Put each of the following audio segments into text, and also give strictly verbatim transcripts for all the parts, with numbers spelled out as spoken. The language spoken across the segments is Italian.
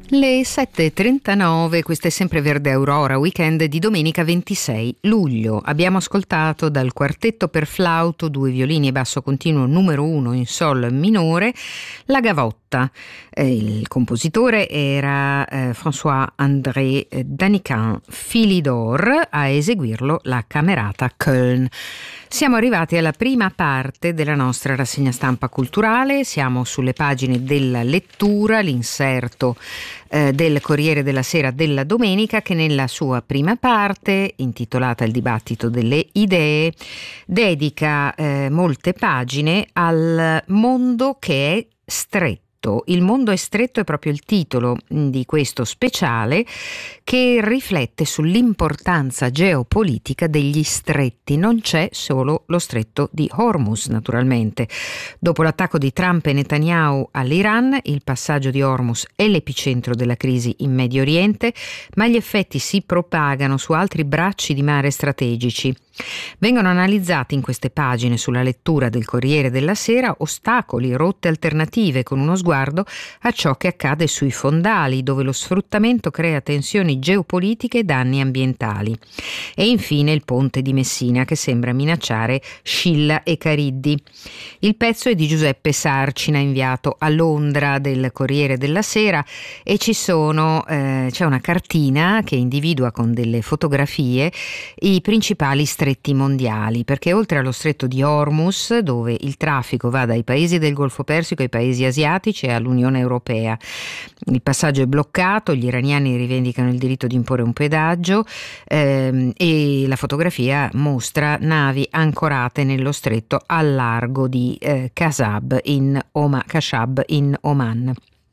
Le sette e trentanove, questa è sempre Verde Aurora, weekend di domenica ventisei luglio. Abbiamo ascoltato dal quartetto per flauto, due violini e basso continuo numero uno in sol minore, La Gavotta. Eh, il compositore era eh, François-André Danican Philidor, a eseguirlo la Camerata Köln. Siamo arrivati alla prima parte della nostra rassegna stampa culturale, siamo sulle pagine della lettura, l'inserto eh, del Corriere della Sera della domenica, che nella sua prima parte, intitolata Il dibattito delle idee, dedica eh, molte pagine al mondo che è stretto. Il mondo è stretto è proprio il titolo di questo speciale, che riflette sull'importanza geopolitica degli stretti. Non c'è solo lo stretto di Hormuz, naturalmente. Dopo l'attacco di Trump e Netanyahu all'Iran, il passaggio di Hormuz è l'epicentro della crisi in Medio Oriente, ma gli effetti si propagano su altri bracci di mare strategici. Vengono analizzati in queste pagine, sulla lettura del Corriere della Sera, ostacoli, rotte alternative, con uno sguardo a ciò che accade sui fondali, dove lo sfruttamento crea tensioni geopolitiche e danni ambientali. E infine il ponte di Messina, che sembra minacciare Scilla e Cariddi. Il pezzo è di Giuseppe Sarcina, inviato a Londra del Corriere della Sera, e ci sono eh, c'è una cartina che individua con delle fotografie i principali stretti mondiali, perché oltre allo stretto di Hormuz, dove il traffico va dai paesi del Golfo Persico ai paesi asiatici e all'Unione Europea, il passaggio è bloccato, gli iraniani rivendicano il diritto di imporre un pedaggio ehm, e la fotografia mostra navi ancorate nello stretto al largo di eh, Kasab in Oma- Kashab in Oman.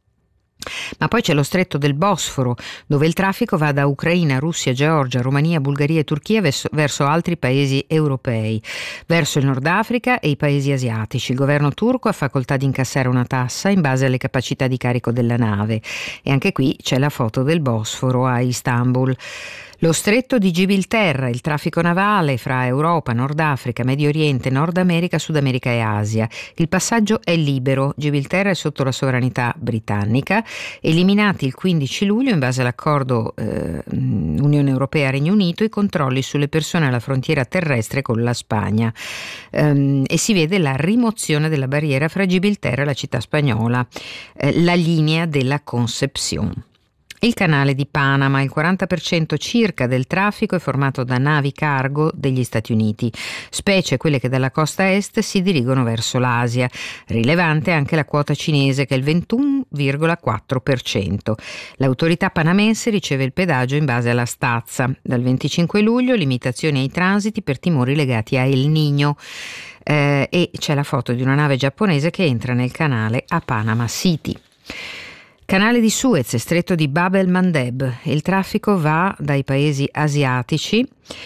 Ma poi c'è lo stretto del Bosforo, dove il traffico va da Ucraina, Russia, Georgia, Romania, Bulgaria e Turchia verso, verso altri paesi europei, verso il Nord Africa e i paesi asiatici. Il governo turco ha facoltà di incassare una tassa in base alle capacità di carico della nave, e anche qui c'è la foto del Bosforo a Istanbul. Lo stretto di Gibilterra, il traffico navale fra Europa, Nord Africa, Medio Oriente, Nord America, Sud America e Asia. Il passaggio è libero, Gibilterra è sotto la sovranità britannica, eliminati il quindici luglio in base all'accordo eh, Unione Europea-Regno Unito i controlli sulle persone alla frontiera terrestre con la Spagna, ehm, e si vede la rimozione della barriera fra Gibilterra e la città spagnola, eh, la linea della Concepción. Il canale di Panama, il quaranta per cento circa del traffico è formato da navi cargo degli Stati Uniti, specie quelle che dalla costa est si dirigono verso l'Asia. Rilevante anche la quota cinese, che è il ventuno virgola quattro per cento. L'autorità panamense riceve il pedaggio in base alla stazza. Dal venticinque luglio limitazioni ai transiti per timori legati a El Niño. Eh, e c'è la foto di una nave giapponese che entra nel canale a Panama City. Canale di Suez, stretto di Bab el-Mandeb. Il traffico va dai paesi asiatici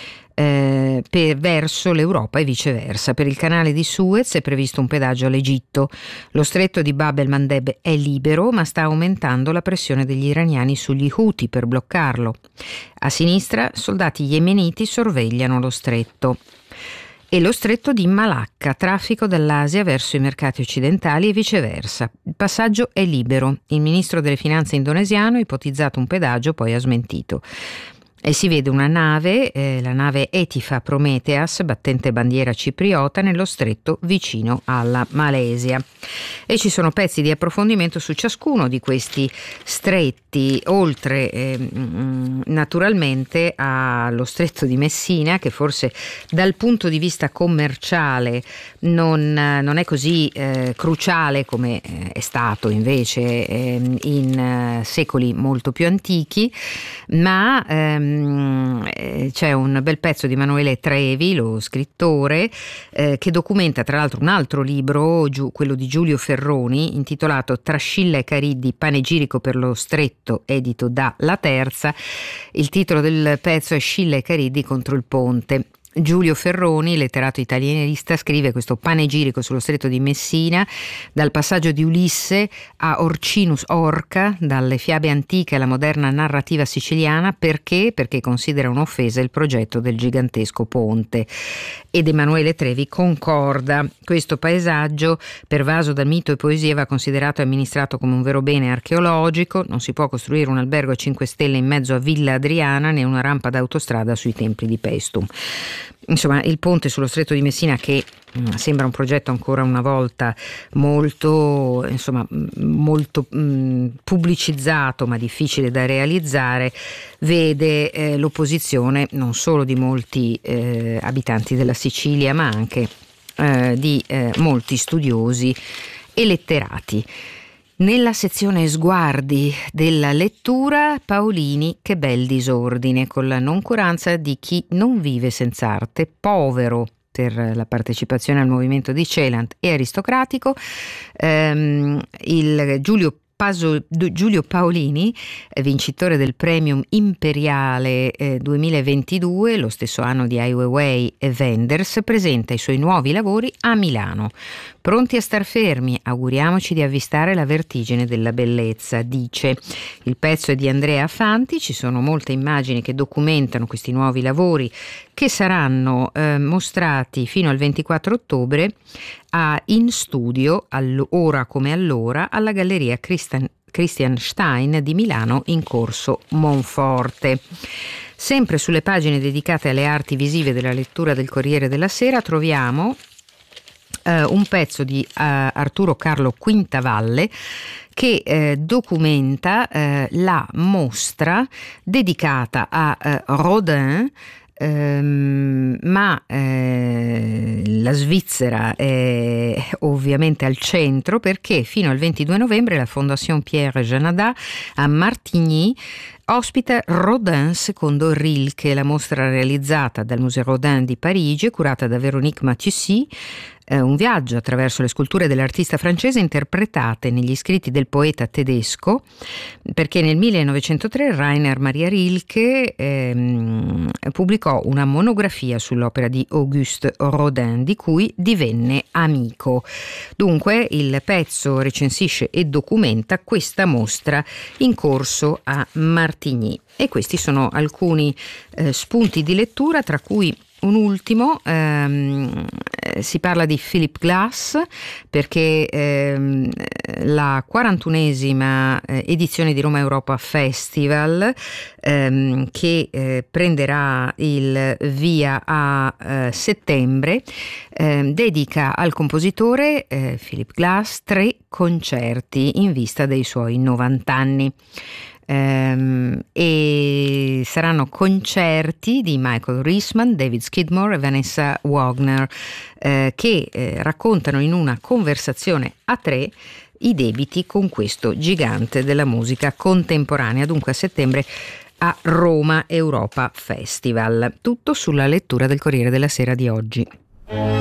eh, per, verso l'Europa e viceversa. Per il canale di Suez è previsto un pedaggio all'Egitto. Lo stretto di Bab el-Mandeb è libero, ma sta aumentando la pressione degli iraniani sugli Houthi per bloccarlo. A sinistra, soldati yemeniti sorvegliano lo stretto. E lo stretto di Malacca, traffico dall'Asia verso i mercati occidentali e viceversa. Il passaggio è libero. Il ministro delle finanze indonesiano ha ipotizzato un pedaggio, poi ha smentito. E si vede una nave, eh, la nave Etifa Prometheus, battente bandiera cipriota, nello stretto vicino alla Malesia. E ci sono pezzi di approfondimento su ciascuno di questi stretti, oltre eh, naturalmente allo stretto di Messina, che forse dal punto di vista commerciale non, non è così eh, cruciale come è stato invece eh, in eh, secoli molto più antichi, ma ehm, c'è un bel pezzo di Emanuele Trevi, lo scrittore, eh, che documenta tra l'altro un altro libro, giù, quello di Giulio Ferroni, intitolato Tra Scilla e Cariddi, panegirico per lo stretto, edito da La Terza. Il titolo del pezzo è Scilla e Cariddi contro il ponte. Giulio Ferroni, letterato italianista, scrive questo panegirico sullo stretto di Messina, dal passaggio di Ulisse a Orcinus Orca, dalle fiabe antiche alla moderna narrativa siciliana. Perché? Perché considera un'offesa il progetto del gigantesco ponte. Ed Emanuele Trevi concorda. Questo paesaggio, pervaso da mito e poesia, va considerato e amministrato come un vero bene archeologico. Non si può costruire un albergo a cinque stelle in mezzo a Villa Adriana, né una rampa d'autostrada sui templi di Paestum. Insomma, il ponte sullo stretto di Messina, che mh, sembra un progetto ancora una volta molto, insomma, molto mh, pubblicizzato ma difficile da realizzare, vede eh, l'opposizione non solo di molti eh, abitanti della Sicilia, ma anche eh, di eh, molti studiosi e letterati. Nella sezione sguardi della lettura, Paolini, che bel disordine, con la noncuranza di chi non vive senz'arte, povero per la partecipazione al movimento di Celant e aristocratico. ehm, il Giulio Paso, Giulio Paolini, vincitore del Premium Imperiale eh, duemilaventidue, lo stesso anno di Ai Weiwei e Wenders, presenta i suoi nuovi lavori a Milano. Pronti a star fermi, auguriamoci di avvistare la vertigine della bellezza, dice. Il pezzo è di Andrea Fanti, ci sono molte immagini che documentano questi nuovi lavori che saranno eh, mostrati fino al ventiquattro ottobre a In Studio, ora come allora, alla Galleria Christian, Christian Stein di Milano in Corso Monforte. Sempre sulle pagine dedicate alle arti visive della lettura del Corriere della Sera troviamo Uh, un pezzo di uh, Arturo Carlo Quintavalle che uh, documenta uh, la mostra dedicata a uh, Rodin. Um, ma eh, la Svizzera è ovviamente al centro, perché fino al ventidue novembre la Fondation Pierre Janada a Martigny ospita Rodin secondo Rilke, la mostra realizzata dal Museo Rodin di Parigi, curata da Véronique Mathieussy. Eh, un viaggio attraverso le sculture dell'artista francese interpretate negli scritti del poeta tedesco, perché nel millenovecentotre Rainer Maria Rilke ehm, pubblicò una monografia sull'opera di Auguste Rodin, di cui divenne amico. Dunque il pezzo recensisce e documenta questa mostra in corso a Martigny, e questi sono alcuni eh, spunti di lettura, tra cui un ultimo. ehm, si parla di Philip Glass, perché ehm, la quarantunesima edizione di Roma Europa Festival, ehm, che eh, prenderà il via a eh, settembre, eh, dedica al compositore eh, Philip Glass tre concerti in vista dei suoi novanta anni. Um, e saranno concerti di Michael Riesman, David Skidmore e Vanessa Wagner, eh, che eh, raccontano in una conversazione a tre i debiti con questo gigante della musica contemporanea. Dunque a settembre a Roma Europa Festival. Tutto sulla lettura del Corriere della Sera di oggi.